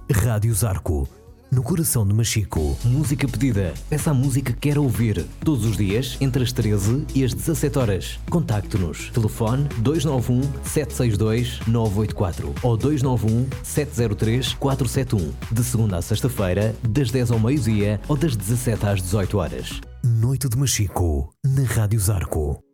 Rádio Zarco, no coração de Machico. Música pedida. Peça a música que quer ouvir. Todos os dias, entre as 13 e as 17 horas. Contacte-nos. Telefone 291 762 984 ou 291 703 471. De segunda a sexta-feira, das 10 ao meio-dia ou das 17 às 18 horas. Noite de Machico, na Rádio Zarco.